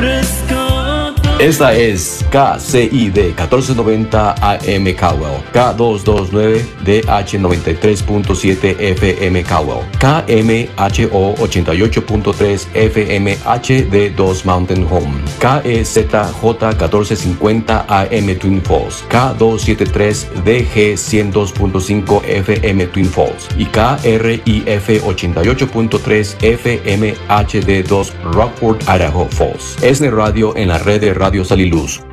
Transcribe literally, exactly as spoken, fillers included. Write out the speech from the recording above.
Esta es K C I D catorce noventa A M Caldwell, K doscientos veintinueve D H noventa y tres punto siete F M Caldwell, K M H O ochenta y ocho punto tres F M H D dos Mountain Home, K E Z J catorce cincuenta A M Twin Falls, K doscientos setenta y tres D G ciento dos punto cinco F M Twin Falls y K R I F ochenta y ocho punto tres F M H D dos Rockford, Idaho Falls. Es de radio en la red de Radio Sal y Luz.